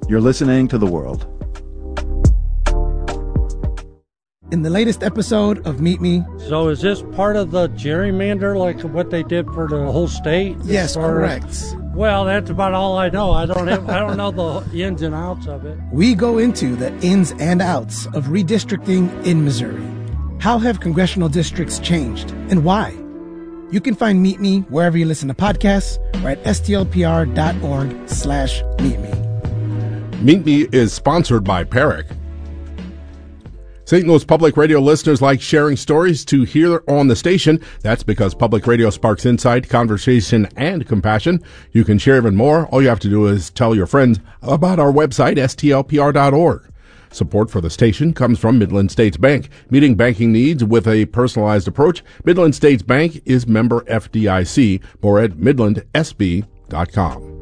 You're listening to The World. In the latest episode of Meet Me. So is this part of the gerrymander, like what they did for the whole state? Yes, correct. Well, that's about all I know. I don't know the ins and outs of it. We go into the ins and outs of redistricting in Missouri. How have congressional districts changed and why? You can find Meet Me wherever you listen to podcasts or at stlpr.org/meetme. Meet Me is sponsored by Perrick. St. Louis Public Radio listeners like sharing stories to hear on the station. That's because public radio sparks insight, conversation, and compassion. You can share even more. All you have to do is tell your friends about our website, stlpr.org. Support for the station comes from Midland States Bank, meeting banking needs with a personalized approach. Midland States Bank is member FDIC. More at midlandsb.com.